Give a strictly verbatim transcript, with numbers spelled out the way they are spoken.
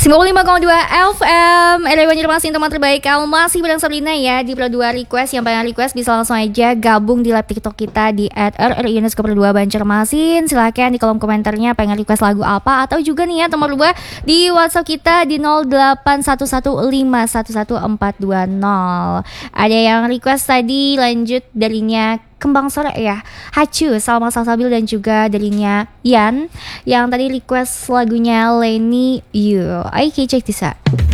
sembilan puluh lima koma dua F M R W Banjarmasin, teman terbaik. Kamu masih bareng Sabrina ya di Pro dua Request. Yang pengen request bisa langsung aja gabung di live TikTok kita di at r r i underscore dua Banjarmasin. Silahkan di kolom komentarnya pengen request lagu apa. Atau juga nih ya teman dua di WhatsApp kita di nol delapan satu satu lima satu satu empat dua nol. Ada yang request tadi, lanjut darinya Kembang Sore ya, Hacu, Salma Salsabil, dan juga darinya Yan yang tadi request lagunya Lenny You. Oke, check this out.